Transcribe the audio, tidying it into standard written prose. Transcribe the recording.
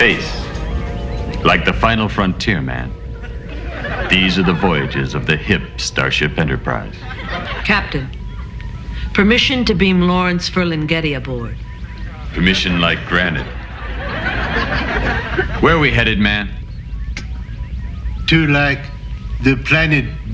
Space, like the final frontier, man. These are the voyages of the hip Starship Enterprise. Captain, permission to beam Lawrence Ferlinghetti aboard. Permission like granted. Where are we headed, man? To like the planet